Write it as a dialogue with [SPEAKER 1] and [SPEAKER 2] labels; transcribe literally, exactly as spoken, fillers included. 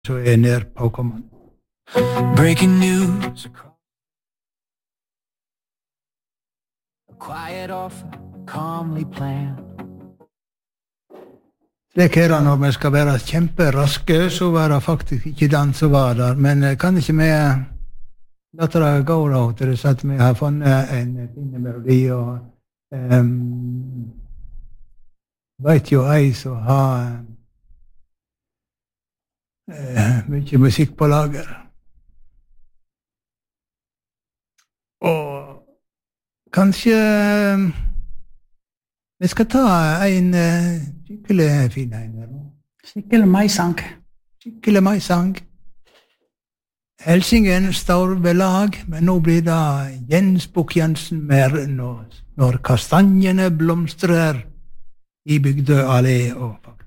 [SPEAKER 1] så er nær påkommende.
[SPEAKER 2] Breaking news a quiet offer, calmly planned.
[SPEAKER 1] Slik er det når vi skal være kjemperaske, så var det faktisk ikke den som var der. Men kan ikke vi la det gå da, til det at vi har funnet en fin melodi, og um, vet jo ei som har uh, mye musikk på lager. Og kanskje uh, vi skal ta en uh, skikkelig fin en her nå.
[SPEAKER 3] Skikkelig maisang.
[SPEAKER 1] Skikkelig maisang. Helsingen står ved lag, men nå blir det Jens Bukk-Jensen mer når, når kastanjene blomstrer i Bygdø allé og